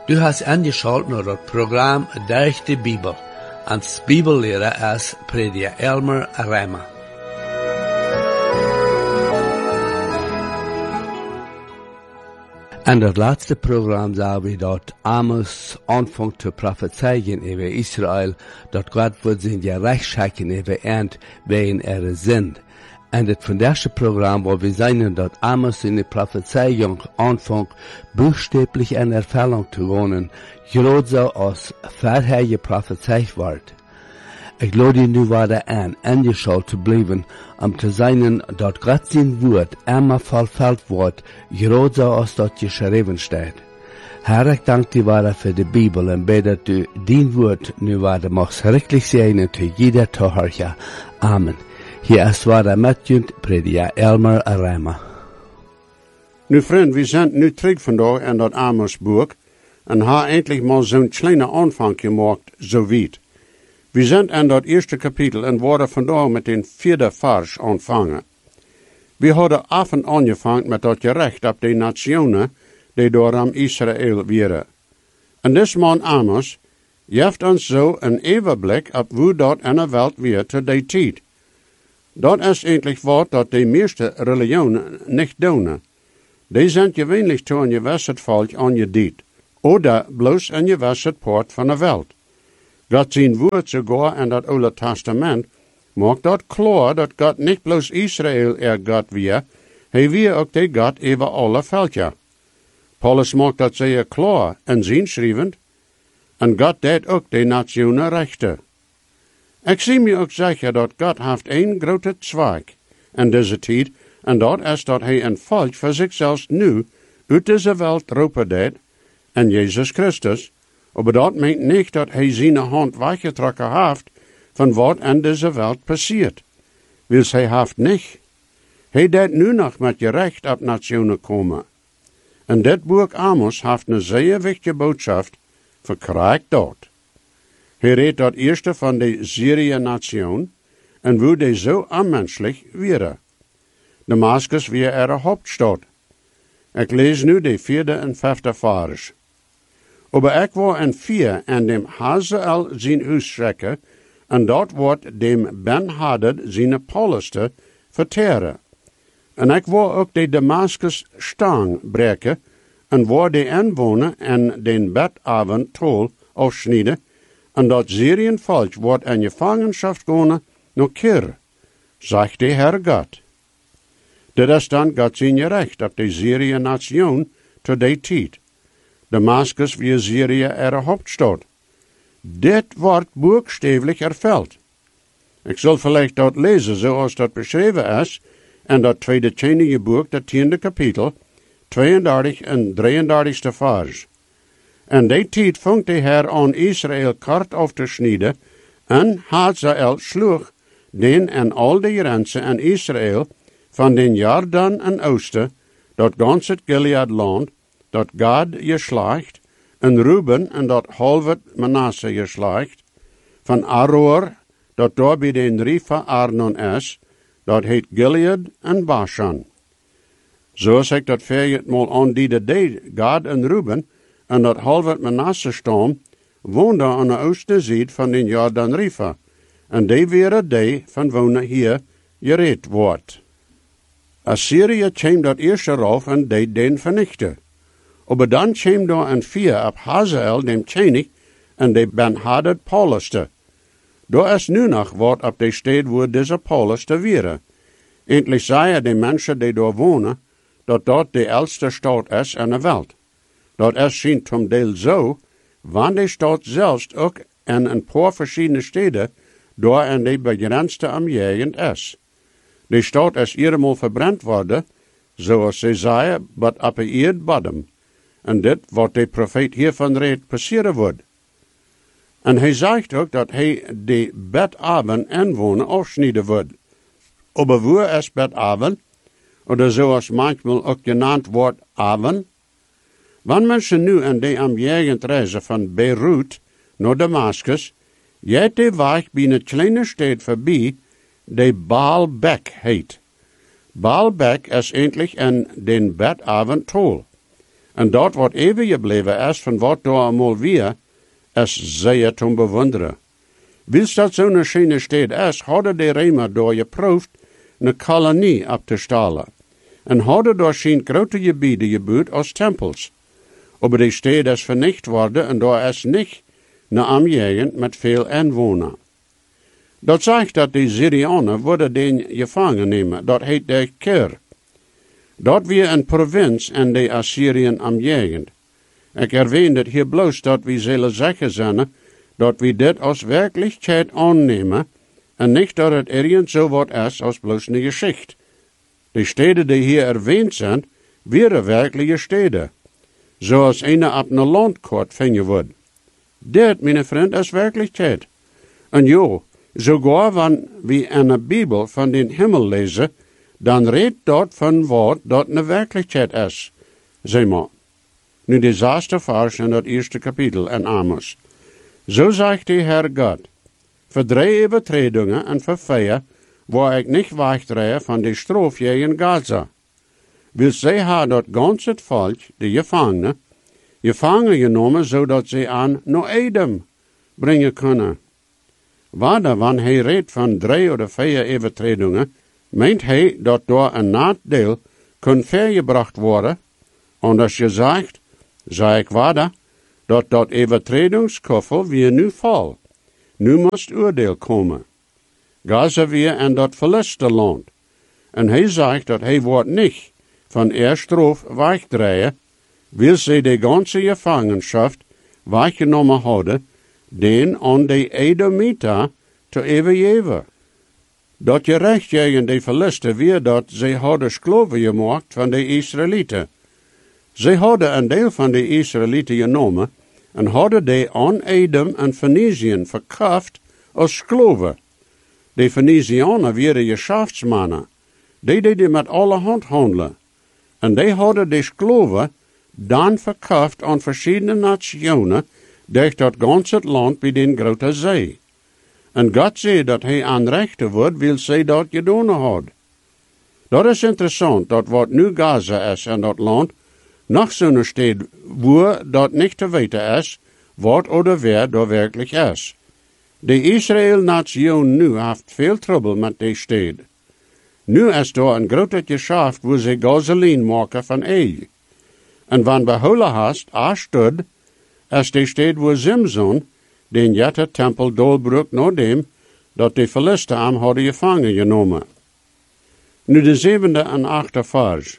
Du hast angeschaut naar het programma Durch de Bibel. Als Bibellehrer is prediker Elmer Reimer. En dat laatste programma zagen we dat Amos aanvangt te prophezeien over Israël, dat God wordt zijn gerechtschappen over eind wegen sind. En het vandaagse programma waar we zijn dat Amos in de prophezeiung aanvangt buchstäblich in Erfüllung te wonen, groot zo als vorher geprophezeit wordt. Ik lade je nu weer aan, angeschaut te blijven, om te zijn dat God zijn woord immer vervuld wordt, groot zo als dat geschreven staat. Herr, ik dank je weer voor de Bibel en bid dat u dien woord nu weer mag schrikkelijk zijn te jeder te horen. Amen. Hier is waar met je prediker Elmer Reimer. Nu vriend, we zijn nu terug vandaag in dat Amos boek en hebben eindelijk maar zo'n kleine aanvang gemaakt, zo weit. We zijn in dat eerste kapitel en worden vandaag met den 4e vers aanvangen. We hadden avond aangevangen met dat gerecht op de nationen die door aan Israël waren. En deze man Amos geeft ons zo een overblik op hoe dat in de wereld weer te die tijd. Dat is eindelijk wat dat de meeste religionen niet doen. Die zijn gewöhnlich toe een gewisserd volk aangediend, oder bloos een gewisserd poort van de wereld. God zijn woord sogar in dat Oude Testament maakt dat klaar dat God niet bloos Israël God weer, hij weer ook de God over alle veldja. Paulus maakt dat zeer klaar in zijn schrijvend, en God deed ook de nationen rechten. Ik zie me ook zeggen dat God heeft een grote zweig in deze tijd, en dat is dat hij een volk voor zichzelf nu uit deze wereld roepen deed, en Jezus Christus, maar dat meent niet dat hij zijn hand weggetrokken heeft van wat in deze wereld passiert. Wils hij heeft niet. Hij deed nu nog met je recht op nationen komen. En dit boek Amos heeft een zeer wichtige boodschap, verkrijgt dat. Hij redt dat eerste van de Syrië-nation en hoe die zo onmenselijk waren. Damascus weer er hoofdstad. Ik lees nu de 4e en 5e vers. Aber ik was in 4 en dem Hazael zijn huis schrekken, en dat wordt dem Ben-Hadad zijn poliste verteren. En ik was ook de Damascus stang breken, en waar de inwoner en den bedavond tol afsnijden, en dat Syrien volk wordt in gevangenschap gaan naar Kir, zegt de Herr God. Dit is dan God zijn recht op de Syrië-nation te die tijd. Damascus wie Syrië er hoofdstad. Dit wordt buchstäblich ervuld. Ik zal vielleicht dat lezen zoals dat beschreven is in dat tweede Könige boek, dat 10e kapitel, 32 en 33ste vers. En die tijd vangt de Heer aan Israël kort af te snijden, en Hazael sloeg den en al de grenzen in Israël van den Jordan en oosten, dat gans het Gilead-land, dat Gad geslacht, en Ruben en dat halve Manasse geslacht, van Aroer, dat daar bij den river Arnon is, dat heet Gilead en Bashan. Zoals ik dat mal aan die Gad en Ruben, en dat halve Manasse stam, woonde aan de oostzijde van den Jordan river, en die waren die van wonen hier gereed wordt. Assyrië kwam dat eerste rauf en deed den vernichten. Aber dan kwam daar een 4 op Hazael, dem König, en de Ben-Hadad poliste. Daar is nu nog wat op de stad waar deze poliste waren. Eindelijk zeiden de mensen die daar wonen, dat dat de oudste stad is in de wereld. Dat is zien zum deel zo, want de stad zelfs ook in een paar verschillende steden daar in de begrensde omgeving is. De stad is eenmaal verbrand worden, zoals ze zeiden, maar op een eerdbodem. En dit wat de profeet hiervan reed passeren wordt. En hij zegt ook dat hij de bedavond inwoner afsnijden wordt. Aber waar is bedavond? Oder zoals manchmal ook genannt wordt avond? Wanneer mensen nu in de omgeving reizen van Beirut naar Damascus, gaat de weg bij een kleine stad voorbij, die Baalbek heet. Baalbek is eindelijk in den bedavond tol. En dat wat even gebleven is van wat daar allemaal weer, is zeer te bewonderen. Wils dat zo'n schöne stad is, hadden de Römer daar geproefd een kolonie op te stellen. En hadden daar zijn grote gebieden gebouwd als tempels. Aber die stad is vernicht worden en daar is niet een omgegend met veel inwoners. Dat zegt dat de Syrianen worden den gevangen nemen, dat heet de Kir. Dat weer een provincie in de Assyriën omgegend. Ik erwähne het hier bloos dat we zullen zeggen zijn, dat we dit als werkelijkheid aannemen, en niet dat het ergens zo wat is als bloos een geschichte. De steden die hier erwähnt zijn, waren werkelijke steden. Zoals een op een landkaart vinden wordt. Dit, mijn vriend, is werkelijkheid. En jo, sogar wanneer we in de Bijbel van den Himmel lezen, dan redt dat van wat dat een werkelijkheid is. Zeg maar. Nu de 6e vers in het 1e kapitel in Amos. Zo zegt de Heer God, voor 3 overtredingen en voor 4, waar ik niet wegdraaie van de straf in Gaza. Wil zij haar dat ganse het volk, de gevangen genomen, zodat ze aan Edom brengen kunnen. Wanneer hij redt van 3 of 4 overtredingen, meent hij dat door een nadeel kan vergebracht worden, en als je zegt, zei ik dat overtredingskoffel weer nu val. Nu moest oordeel komen. Gaza weer in dat verliste land. En hij zegt dat hij wordt niet van straf wegdraaien, wil ze de ganze gevangenschap weggenomen houden, den aan de Edomita te overgeven. Dat je recht tegen de verlisten weer dat ze hadden skloven gemaakt van de Israëlieten. Ze hadden een deel van de Israëlieten genomen en hadden die aan Edom en Feniciën verkocht als skloven. De Fenicianen waren geschäftsmannen. Die deden met alle hand handelen. En die hadden de skloven dan verkocht aan verschillende nationen durch dat ganse land bij den grote zee. En God zei dat hij aan rechten wordt, wil zij dat gedaan had. Dat is interessant, dat wat nu Gaza is in dat land, nog zo'n stad waar dat niet te weten is, wat of wer daar werkelijk is. De Israël-nation nu heeft veel trouble met die stad. Nu is daar een grote geschäft waar ze gasoline maken van olie. En wanneer behouden hast, Ashdod, is de stad waar Simson, den jette tempel doorbruk nadem, dat de Philisten hem hadden gevangen genomen. Nu de 7e en 8e vers.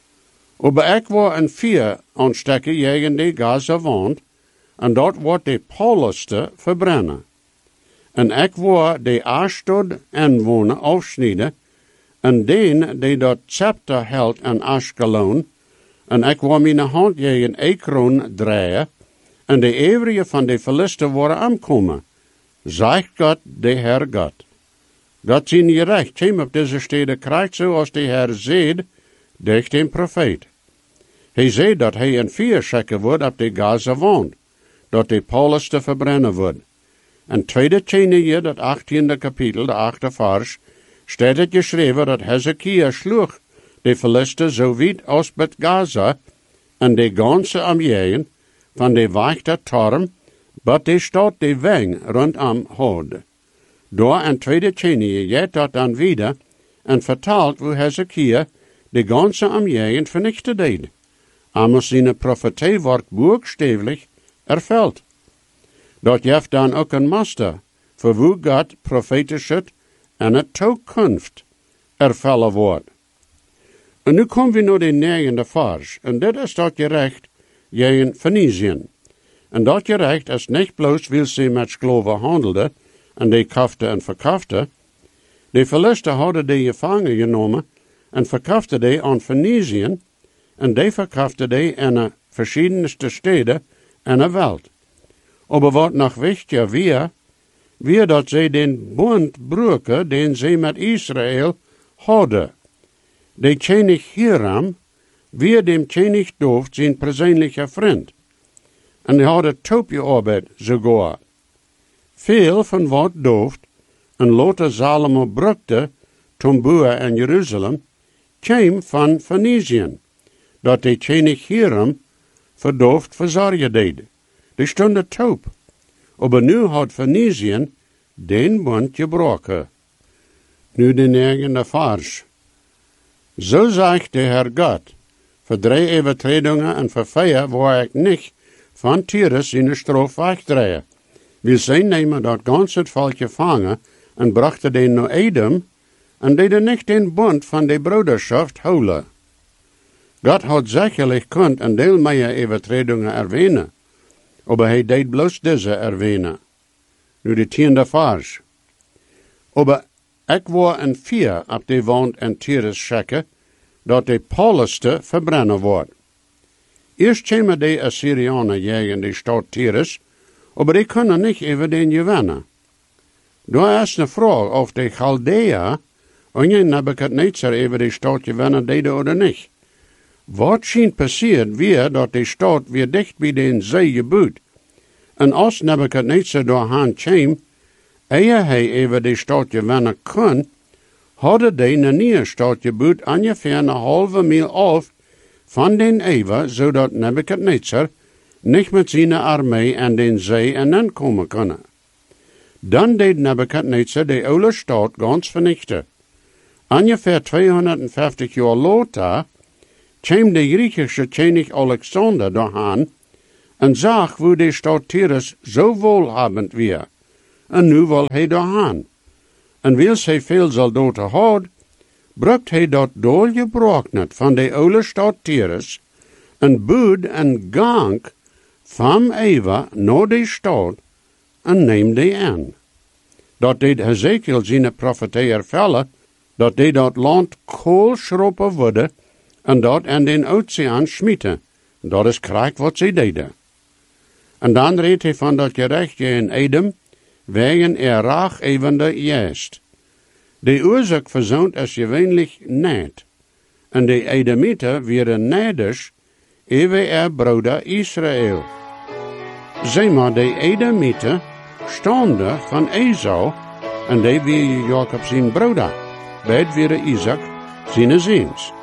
Aber ik was een 4 aanstekken tegen de Gaza wand, en dat wordt de Pauluste verbrennen. En ik was de Ashdod inwoner afsnijden, en den die dat scepter held in Ashkelon, en ik was mijn hand tegen Ekron draaien, en de overige van de Philisten worden aankomen. Zegt God, de Heer God. God zijn je recht, hem op deze steden krijgt zoals de Heer zeed, durch den profeet. Hij zei dat hij in 4 schekken wordt op de Gaza wand, dat de Paulus te verbrennen wordt. En 2 Tjenige, dat 18e kapitel, de 8e vers, staat het geschreven dat Hezekiah sloeg de Philisten zo weit als met Gaza, en de ganse omgeving van de weichte Torm, wat de stad de weng rondom had. Door in 2 Tjenige jet dat dan wieder en vertaalt hoe Hezekiah de ganse omgeving vernichten deed. Amos zijn profetie wordt buchstäblich ervuld. Dat heeft dan ook een master, voor hoe God profetisch en het toekomst ervullen wordt. En nu komen we naar de 9e vers, en dit is dat gerecht tegen Feniciën. En dat gerecht is niet bloos wil ze met skloven handelden, en die kaften en verkaften. De Philisten hadden die gevangen genomen, en verkaften die aan Feniciën, en die verkaften die in de verschiedenste steden en de wereld. Aber wat nog wichtiger weer dat zij den bond broeken, den zij met Israël hadden. De König Hiram, weer dem König Dooft zijn persoonlijke vriend. En hij had het toopgearbeidet sogar. Veel van wat Dooft en later Salomo brukte, toen bouwen in Jeruzalem, kwam van Feniciën, dat de König Hiram verdoofd verzorgen deed. Die stonden taub. Aber nu had Phoeniciën den Bund gebrochen. Nu de negende vers. Zo zegt de Herr Gott, voor 3 overtredingen en voor 4 waar ik niet van Tyrus zijn straf wegdrehe. Wir zijn nemen dat ganze volk gevangen en brachten den naar Edom en deden niet den Bund van de broederschaft houden. Gott had zekerlijk kunt een deel meer overtredingen erwähnen, aber hij deed bloos deze erwähnen. Nu de 10e vers. Aber ik wou een 4 op de wand en Tyrus checken, dat de Pauliste verbrennen wordt. Eerst komen de Assyrianen jagen de stad Tyrus, aber die kunnen niet over den gewinnen. Daar is de vraag of de Chaldea en Nebuchadnezzar over de stad gewinnen deden of niet. Wat schijnt passiert weer dat de stad weer dicht bij de zee gebouwd. En als Nebuchadnezzar doorheen kwam, eer hij over de stad gewinnen kon, hadden die een nieuwe stad gebouwd ongeveer een halve mijl af van den Ever, zodat Nebuchadnezzar niet met zijn armee aan den zee en dan komen kon. Dan deed Nebuchadnezzar de oude stad ganz vernichten. Ongeveer 250 jaar later kwam de Griechische koning Alexander doorheen en zag hoe de stad Tyrus zo wohlhabend weer. En nu wil hij doorheen. En wils hij veel soldaten had, bracht hij dat doorgebroken van de oude stad Tyrus en bouwde een gang van Eva naar de stad en neem die aan. Dat deed Hezekiel zijn profetie ervellen, dat die dat land koolschroppen worden en dat aan den oceaan schmieten. Dat is krijg wat ze deden. En dan reed hij van dat gerechtje in Edom, wegen raagevende juist. De oorzaak verzoont is gewöhnlich niet. En de Edomieten waren neidisch over broeder Israël. Zeg maar, de Edomieten stonden van Esau en die waren Jacob zijn broeder. Beide waren Isaac zijn zoons.